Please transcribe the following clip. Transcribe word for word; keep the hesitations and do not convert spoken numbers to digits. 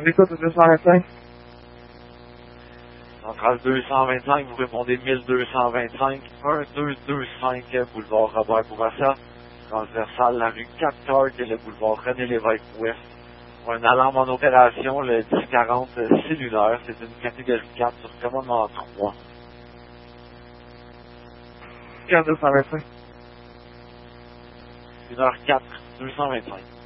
On écoute le deux cent vingt-cinq. Centrale deux cent vingt-cinq, vous répondez mille deux cent vingt-cinq, un deux deux cinq, boulevard Robert Bourassa, transversale la rue Captard et le boulevard René Lévesque Ouest. Pour un alarme en opération, le dix quarante cellulaire, c'est une catégorie quatre sur commandement trois. quatre deux cent vingt-cinq. une heure quatre, deux cent vingt-cinq.